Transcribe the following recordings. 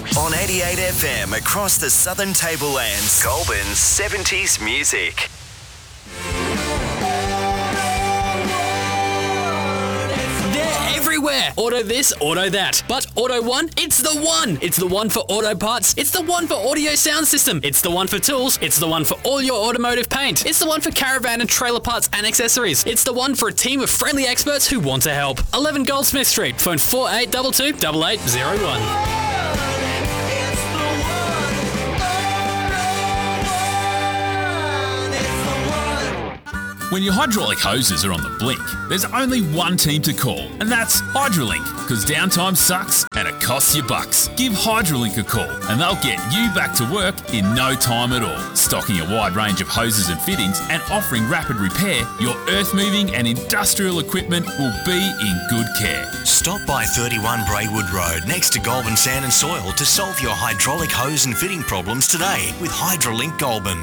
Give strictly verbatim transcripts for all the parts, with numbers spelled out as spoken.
On eighty-eight F M across the Southern Tablelands. Goulburn's seventies music. Everywhere. Auto this, auto that. But Auto One, it's the one. It's the one for auto parts. It's the one for audio sound system. It's the one for tools. It's the one for all your automotive paint. It's the one for caravan and trailer parts and accessories. It's the one for a team of friendly experts who want to help. eleven Goldsmith Street. Phone four eight two two, eight eight zero one. When your hydraulic hoses are on the blink, there's only one team to call, and that's Hydrolink, because downtime sucks and it costs you bucks. Give Hydrolink a call, and they'll get you back to work in no time at all. Stocking a wide range of hoses and fittings and offering rapid repair, your earth-moving and industrial equipment will be in good care. Stop by thirty-one Braywood Road next to Goulburn Sand and Soil to solve your hydraulic hose and fitting problems today with Hydrolink Goulburn.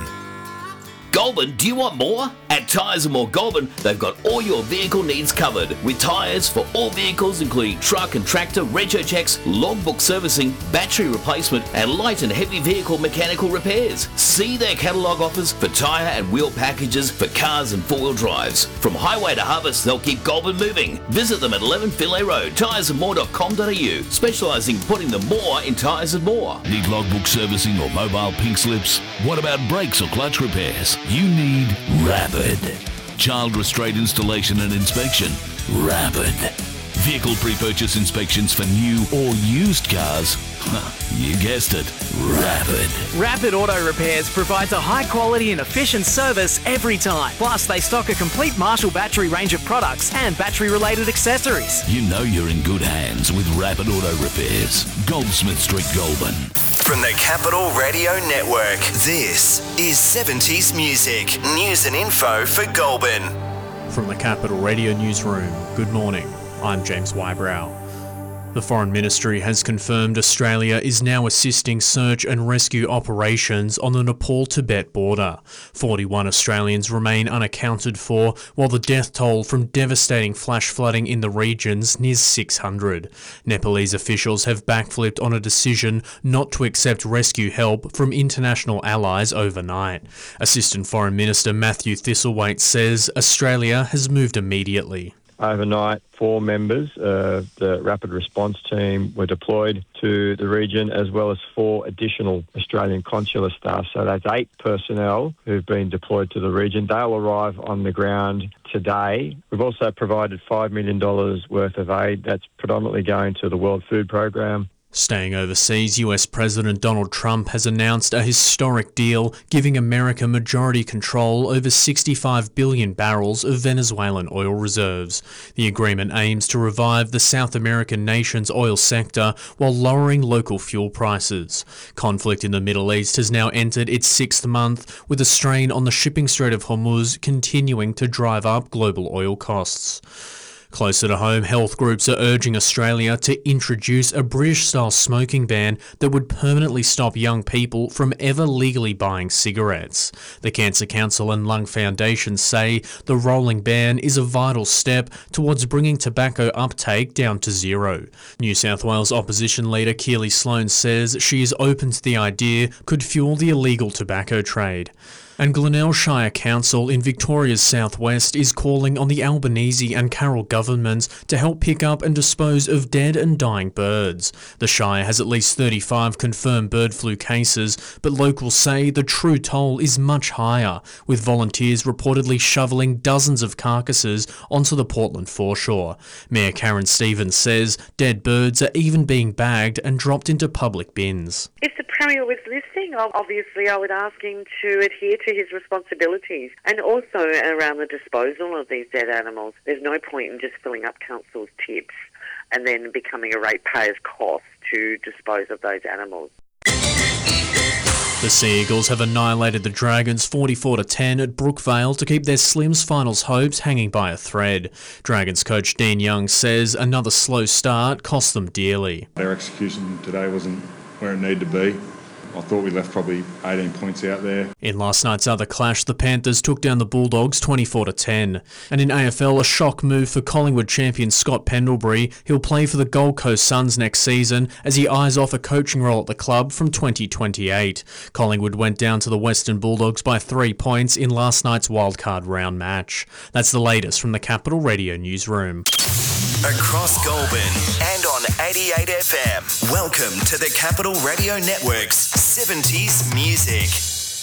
Goulburn, do you want more? At Tyres and More Goulburn, they've got all your vehicle needs covered with tyres for all vehicles including truck and tractor, rego checks, logbook servicing, battery replacement and light and heavy vehicle mechanical repairs. See their catalogue offers for tyre and wheel packages for cars and four-wheel drives. From highway to harvest, they'll keep Goulburn moving. Visit them at eleven Fillet Road, tyres and more dot com dot a u, specialising in putting the more in tyres and more. Need logbook servicing or mobile pink slips? What about brakes or clutch repairs? You need Rapid. Child restraint installation and inspection? Rapid. Vehicle pre-purchase inspections for new or used cars? You guessed it, Rapid. Rapid Auto Repairs provides a high quality and efficient service every time. Plus, they stock a complete Marshall battery range of products and battery-related accessories. You know you're in good hands with Rapid Auto Repairs. Goldsmith Street, Goulburn. From the Capital Radio Network, this is seventies Music. News and info for Goulburn. From the Capital Radio Newsroom, good morning. I'm James Wybrow. The Foreign Ministry has confirmed Australia is now assisting search and rescue operations on the Nepal-Tibet border. forty-one Australians remain unaccounted for, while the death toll from devastating flash flooding in the regions nears six hundred. Nepalese officials have backflipped on a decision not to accept rescue help from international allies overnight. Assistant Foreign Minister Matthew Thistlethwaite says Australia has moved immediately. Overnight, four members of the Rapid Response Team were deployed to the region, as well as four additional Australian consular staff. So that's eight personnel who've been deployed to the region. They'll arrive on the ground today. We've also provided five million dollars worth of aid. That's predominantly going to the World Food Programme. Staying overseas, U S President Donald Trump has announced a historic deal giving America majority control over sixty-five billion barrels of Venezuelan oil reserves. The agreement aims to revive the South American nation's oil sector while lowering local fuel prices. Conflict in the Middle East has now entered its sixth month, with a strain on the shipping Strait of Hormuz continuing to drive up global oil costs. Closer to home, health groups are urging Australia to introduce a British-style smoking ban that would permanently stop young people from ever legally buying cigarettes. The Cancer Council and Lung Foundation say the rolling ban is a vital step towards bringing tobacco uptake down to zero. New South Wales opposition leader Keely Sloan says she is open to the idea could fuel the illegal tobacco trade. And Glenelg Shire Council in Victoria's southwest is calling on the Albanese and Carroll governments to help pick up and dispose of dead and dying birds. The Shire has at least thirty-five confirmed bird flu cases, but locals say the true toll is much higher, with volunteers reportedly shoveling dozens of carcasses onto the Portland foreshore. Mayor Karen Stevens says dead birds are even being bagged and dropped into public bins. If the Premier was listening, obviously I would ask him to adhere to his responsibilities, and also around the disposal of these dead animals. There's no point in just filling up council's tips and then becoming a ratepayer's cost to dispose of those animals. The Sea Eagles have annihilated the Dragons forty-four to ten at Brookvale to keep their Slims finals hopes hanging by a thread. Dragons coach Dean Young says another slow start cost them dearly. Their execution today wasn't where it needed to be. I thought we left probably eighteen points out there. In last night's other clash, the Panthers took down the Bulldogs twenty-four to ten. And in A F L, a shock move for Collingwood champion Scott Pendlebury. He'll play for the Gold Coast Suns next season as he eyes off a coaching role at the club from twenty twenty-eight. Collingwood went down to the Western Bulldogs by three points in last night's wildcard round match. That's the latest from the Capital Radio newsroom. Across Goulburn and on eighty-eight F M. Welcome to the Capital Radio Network's seventies Music.